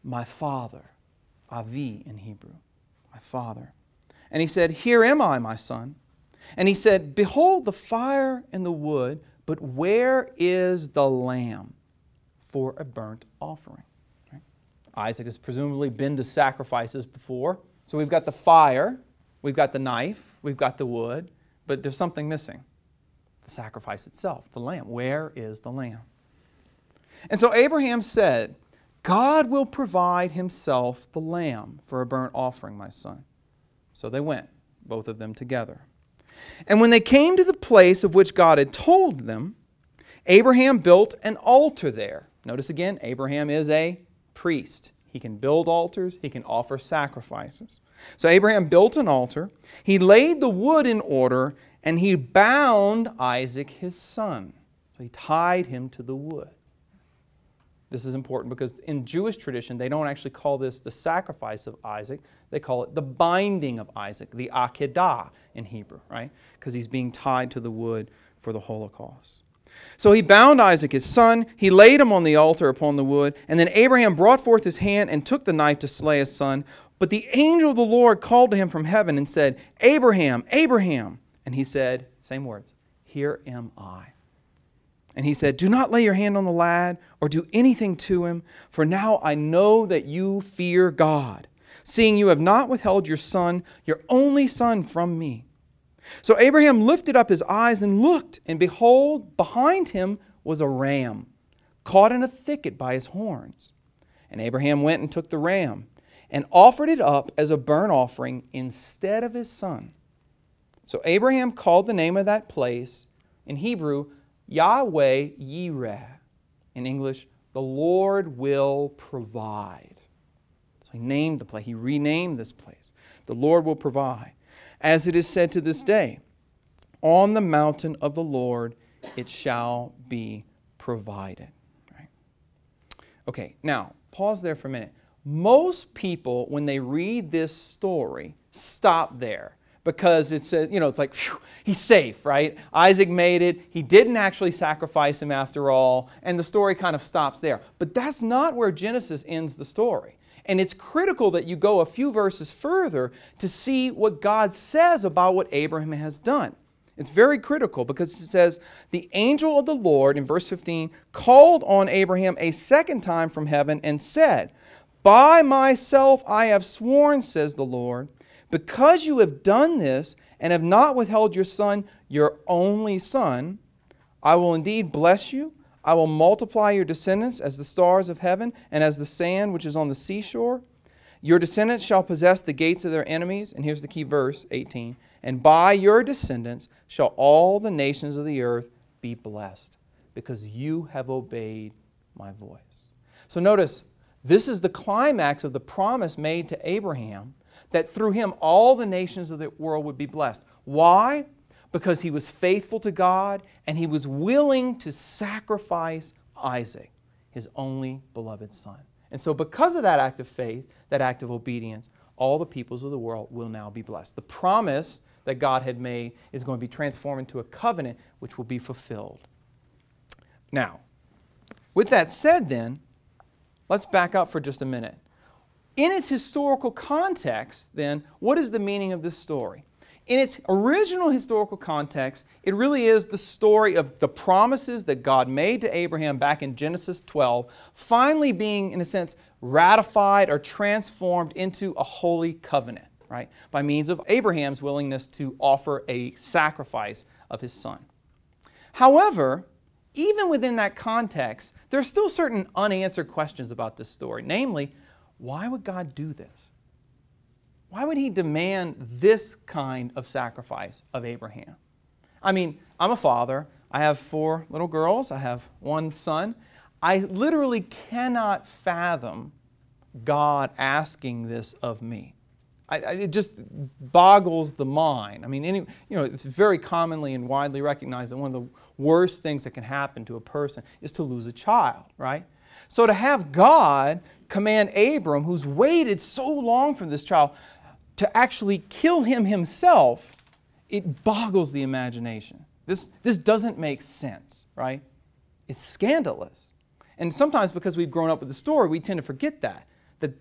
my father. Avi in Hebrew, my father. And he said, here am I, my son. And he said, behold the fire and the wood, but where is the lamb for a burnt offering? Right? Isaac has presumably been to sacrifices before. So we've got the fire, we've got the knife, we've got the wood, but there's something missing. The sacrifice itself, the lamb. Where is the lamb? And so Abraham said, God will provide himself the lamb for a burnt offering, my son. So they went, both of them together. And when they came to the place of which God had told them, Abraham built an altar there. Notice again, Abraham is a priest. He can build altars, he can offer sacrifices. So Abraham built an altar, he laid the wood in order, and he bound Isaac his son. So he tied him to the wood. This is important because in Jewish tradition, they don't actually call this the sacrifice of Isaac. They call it the binding of Isaac, the Akedah in Hebrew, right? Because he's being tied to the wood for the Holocaust. So he bound Isaac his son, he laid him on the altar upon the wood, and then Abraham brought forth his hand and took the knife to slay his son. But the angel of the Lord called to him from heaven and said, Abraham, Abraham. And he said, same words, here am I. And he said, do not lay your hand on the lad or do anything to him, for now I know that you fear God, seeing you have not withheld your son, your only son, from me. So Abraham lifted up his eyes and looked, and behold, behind him was a ram, caught in a thicket by his horns. And Abraham went and took the ram and offered it up as a burnt offering instead of his son. So Abraham called the name of that place, in Hebrew, Yahweh Yireh. In English, the Lord will provide. So he named the place. He renamed this place. The Lord will provide. As it is said to this day, on the mountain of the Lord it shall be provided. Right? Okay, now, pause there for a minute. Most people, when they read this story, stop there. Because it says, it's like, whew, he's safe, right? Isaac made it. He didn't actually sacrifice him after all. And the story kind of stops there. But that's not where Genesis ends the story. And it's critical that you go a few verses further to see what God says about what Abraham has done. It's very critical because it says, the angel of the Lord, in verse 15, called on Abraham a second time from heaven and said, by myself I have sworn, says the Lord, because you have done this and have not withheld your son, your only son, I will indeed bless you. I will multiply your descendants as the stars of heaven and as the sand which is on the seashore. Your descendants shall possess the gates of their enemies. And here's the key verse, 18. And by your descendants shall all the nations of the earth be blessed, because you have obeyed my voice. So notice, this is the climax of the promise made to Abraham, that through him all the nations of the world would be blessed. Why? Because he was faithful to God and he was willing to sacrifice Isaac, his only beloved son. And so because of that act of faith, that act of obedience, all the peoples of the world will now be blessed. The promise that God had made is going to be transformed into a covenant which will be fulfilled. Now, with that said then, let's back up for just a minute. In its historical context, then, what is the meaning of this story? In its original historical context, it really is the story of the promises that God made to Abraham back in Genesis 12, finally being, in a sense, ratified or transformed into a holy covenant, right? By means of Abraham's willingness to offer a sacrifice of his son. However, even within that context, there are still certain unanswered questions about this story. Namely, why would God do this? Why would he demand this kind of sacrifice of Abraham? I mean, I'm a father. I have 4 little girls. I have 1 son. I literally cannot fathom God asking this of me. It just boggles the mind. I mean, it's very commonly and widely recognized that one of the worst things that can happen to a person is to lose a child, right? So to have God command Abram, who's waited so long for this child, to actually kill him himself, it boggles the imagination. This doesn't make sense, right? It's scandalous. And sometimes because we've grown up with the story, we tend to forget that.